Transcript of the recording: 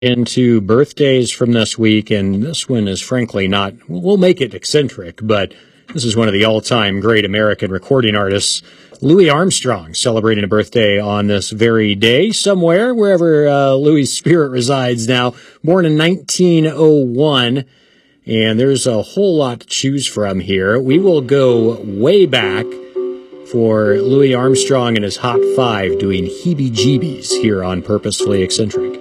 Into birthdays from this week, and this one is frankly not, we'll make it eccentric, but this is one of the all-time great American recording artists, Louis Armstrong, celebrating a birthday on this very day somewhere, wherever Louis' spirit resides now. Born in 1901, and there's a whole lot to choose from here. We will go way back for Louis Armstrong and his Hot Five doing Heebie-Jeebies here on Purposefully Eccentric.